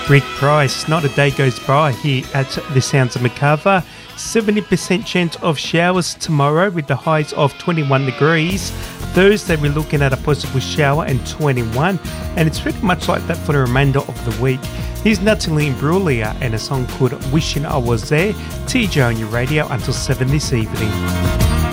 Rick Price, Not a Day Goes By here at the Sounds of Macarthur. 70% chance of showers tomorrow with the highs of 21 degrees. Thursday we're looking at a possible shower and 21, and it's pretty much like that for the remainder of the week. Here's Natalie Imbruglia and a song called Wishing I Was There. TJ on your radio until 7 this evening.